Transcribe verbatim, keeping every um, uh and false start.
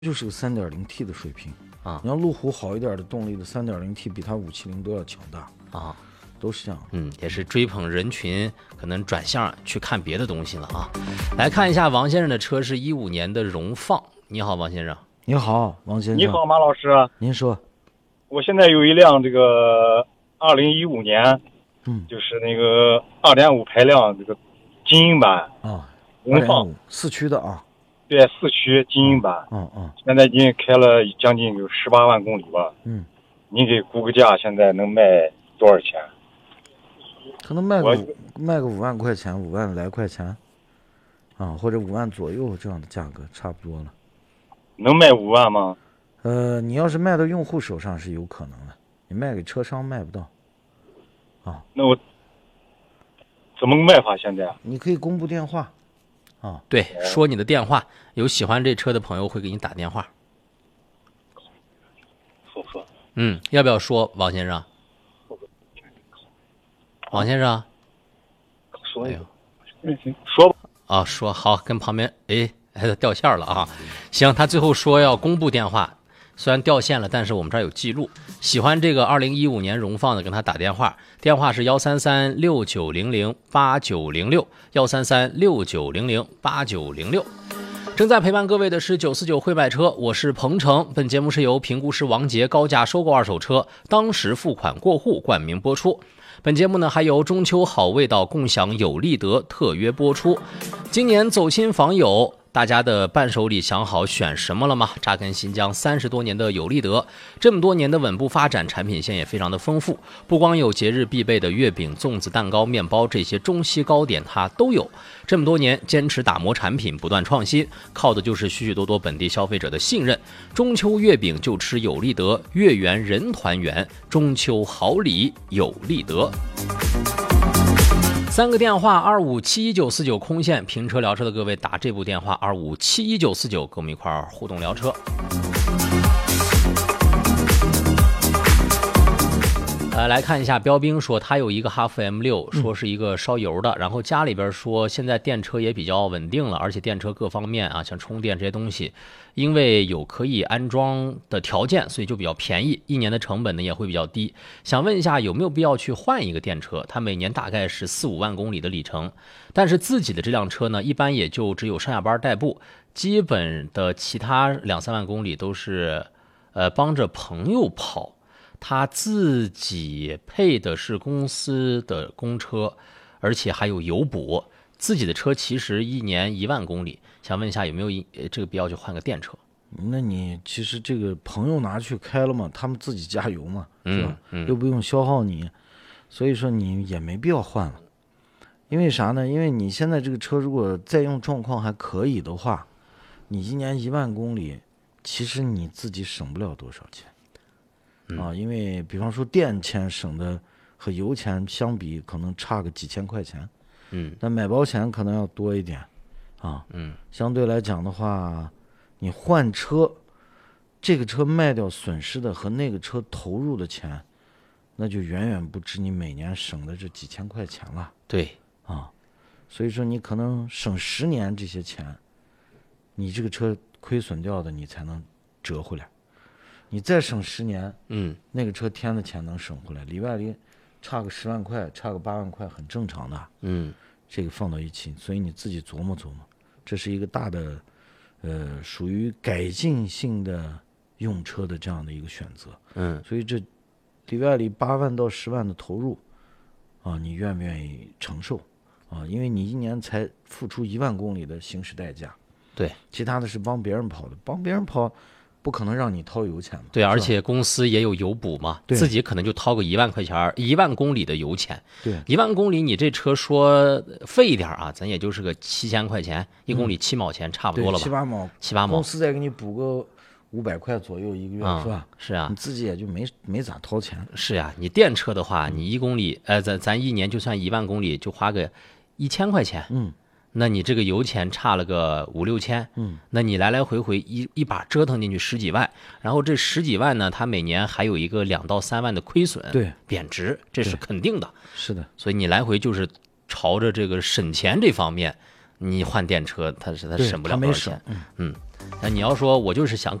就是个 三点零 T 的水平啊。 你要路虎好一点的动力的 三点零 T 比它五七零都要强大啊， 都是这样。 嗯，也是追捧人群可能转向去看别的东西了啊。来看一下王先生的车是一五年的荣放。你好，王先生。 你好，王先生。 你好，马老师。 您说。 我现在有一辆这个二零一五年， 嗯， 就是那个二点五排量这个精英版啊， 荣放四驱的啊。 对，四驱精英版。 嗯嗯。 现在已经开了将近有十八万公里吧。 嗯。 您给估个价，现在能卖多少钱？ 可能卖个五卖个五万块钱，五万来块钱，啊，或者五万左右这样的价格差不多了。 能卖五万吗？ 呃，你要是卖到用户手上是有可能的，你卖给车商卖不到。啊。 那我怎么卖法？现在你可以公布电话。啊， 对，说你的电话，有喜欢这车的朋友会给你打电话。 说说。 嗯，要不要说，王先生？王先生。 说一个。哎、说吧。 啊，说好，跟旁边哎，掉线了啊。行，他最后说要公布电话，虽然掉线了，但是我们这儿有记录。喜欢这个二零一五年荣放的，跟他打电话，电话是幺三三六九零零八九零六，幺三三六九零零八九零六。正在陪伴各位的是九四九会买车，我是彭程。本节目是由评估师王杰高价收购二手车，当时付款过户冠名播出。本节目呢还由中秋好味道共享有利得特约播出。今年走亲访友，大家的伴手礼想好选什么了吗？扎根新疆三十多年的有利得，这么多年的稳步发展，产品线也非常的丰富。不光有节日必备的月饼、粽子、蛋糕、面包这些中西糕点，它都有。这么多年坚持打磨产品，不断创新，靠的就是许许多多本地消费者的信任。中秋月饼就吃有利得，月圆人团圆，中秋好礼有利得。三个电话二五七一九四九空线，评车聊车的各位打这部电话二五七一九四九，跟我们一块儿互动聊车。呃，来看一下，标兵说他有一个哈弗 M 六，说是一个烧油的，然后家里边说现在电车也比较稳定了，而且电车各方面啊，像充电这些东西，因为有可以安装的条件，所以就比较便宜，一年的成本呢也会比较低。想问一下有没有必要去换一个电车？它每年大概是四五万公里的里程，但是自己的这辆车呢，一般也就只有上下班代步，基本的其他两三万公里都是呃帮着朋友跑。他自己配的是公司的公车，而且还有油补，自己的车其实一年一万公里，想问一下有没有这个必要去换个电车？ 那你其实这个朋友拿去开了嘛，他们自己加油嘛，是吧？ 嗯嗯、 又不用消耗你，所以说你也没必要换了。因为啥呢？因为你现在这个车如果再用状况还可以的话，你一年一万公里，其实你自己省不了多少钱。啊，因为比方说电钱省的和油钱相比，可能差个几千块钱， 嗯， 但买保险可能要多一点，啊， 嗯， 相对来讲的话，你换车，这个车卖掉损失的和那个车投入的钱，那就远远不止你每年省的这几千块钱了。 对， 啊，所以说你可能省十年这些钱，你这个车亏损掉的你才能折回来。你再省十年， 嗯， 那个车添的钱能省回来，里外里差个十万块，差个八万块，很正常的。 嗯， 这个放到一起，所以你自己琢磨琢磨，这是一个大的，呃，属于改进性的用车的这样的一个选择。 嗯， 所以这里外里八万到十万的投入，啊，你愿不愿意承受？啊，因为你一年才付出一万公里的行驶代价。 对， 其他的是帮别人跑的，帮别人跑。不可能让你掏油钱嘛？ 对，而且公司也有油补嘛，自己可能就掏个一万块钱，一万公里的油钱。 对， 一万公里你这车说费一点啊，咱也就是个七千块钱，一公里七毛钱，差不多了吧？ 七八毛， 七八毛。 公司再给你补个五百块左右一个月， 嗯、 是吧？ 是啊， 你自己也就没没咋掏钱。 是呀、啊，你电车的话，你一公里，呃，咱咱一年就算一万公里，就花个一千块钱。 嗯。 那你这个油钱差了个五六千， 嗯， 那你来来回回一一把折腾进去十几万，然后这十几万呢，它每年还有一个两到三万的亏损， 对， 贬值，这是肯定的， 是的， 所以你来回就是朝着这个省钱这方面，你换电车，它是它省不了多少钱， 嗯嗯。 那你要说我就是想